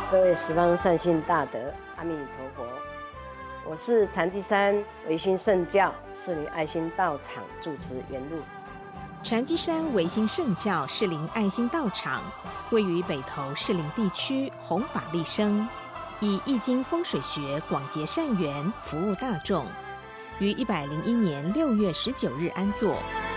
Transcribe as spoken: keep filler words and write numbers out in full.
各位十方善心大德，阿弥陀佛。我是禅机山维新圣教士林爱心道场住持圆露。 禅机山维新圣教士林爱心道场位于北投士林地区弘法利生，以易经风水学广结善缘，服务大众。于一百零一年六月十九日安座。